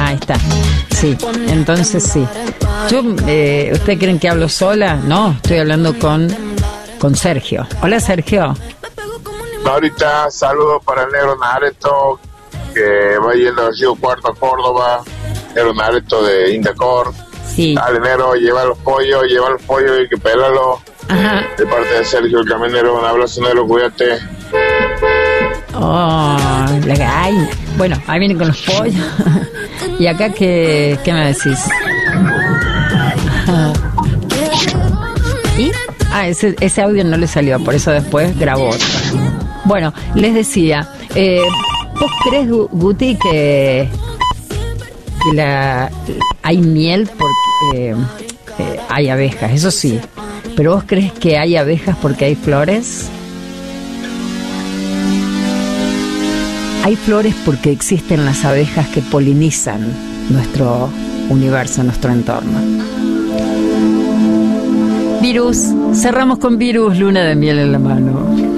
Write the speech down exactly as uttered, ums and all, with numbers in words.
ahí está. Sí, entonces sí. Yo, eh, ¿ustedes creen que hablo sola? No, estoy hablando con, con Sergio. Hola, Sergio. Ahorita saludos para el negro Nareto, que va yendo al Río Cuarto a Córdoba. Negro Nareto de Indacor. Sí. Dale, negro, lleva los pollos, lleva los pollos y que pélalo. Ajá. De parte de Sergio el Camionero, un abrazo, negro, cuídate. Oh, la, ay, bueno, ahí vienen con los pollos. ¿Y acá qué, qué me decís? ¿Y? Ah, ese, ese audio no le salió, por eso después grabó otro. Bueno, les decía, eh, ¿vos crees, Guti, que, que la, hay miel porque eh, eh, hay abejas? Eso sí. ¿Pero vos crees que hay abejas porque hay flores? Hay flores porque existen las abejas que polinizan nuestro universo, nuestro entorno. Virus, cerramos con Virus, luna de miel en la mano.